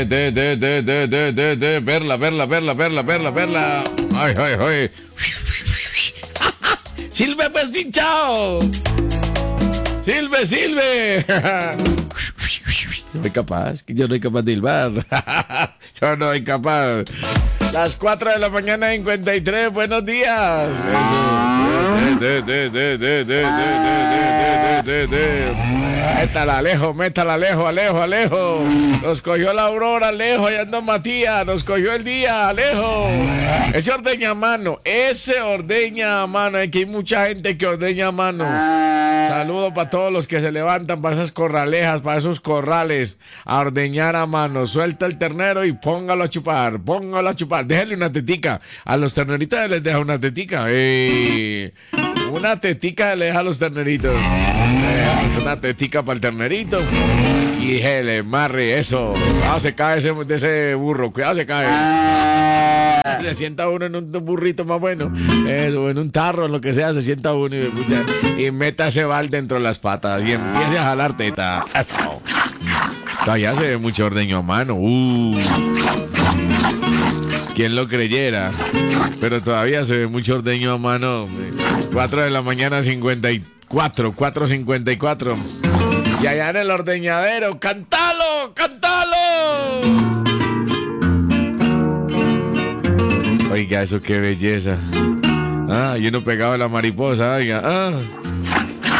Verla. Ay. Silve, pues, pinchao. Silve. No soy capaz, que yo no soy capaz de silbar. Yo no soy capaz. Las 4 de la mañana, 53, buenos días. Eso. Métala, Alejo. Nos cogió la aurora, Alejo, allá anda Matías. Nos cogió el día, Alejo. Ese ordeña a mano. Aquí hay mucha gente que ordeña a mano. Saludos para todos los que se levantan para esas corralejas, para esos corrales, a ordeñar a mano. Suelta el ternero y póngalo a chupar. Déjale una tetica. A los terneritos les deja una tetica. Una tetica le deja a los terneritos. Una tetica para el ternerito. Y le marre eso. Cuidado, se cae de ese burro. Cuidado, se cae. Se sienta uno en un burrito más bueno. Eso, en un tarro, en lo que sea, se sienta uno y meta ese bal dentro de las patas y empiece a jalar teta. Todavía se ve mucho ordeño a mano. ¿Quién lo creyera? Pero todavía se ve mucho ordeño a mano. 4 de la mañana, 4:54. Y allá en el ordeñadero, ¡cántalo! Oiga, eso qué belleza. Y uno pegado a la mariposa, oiga.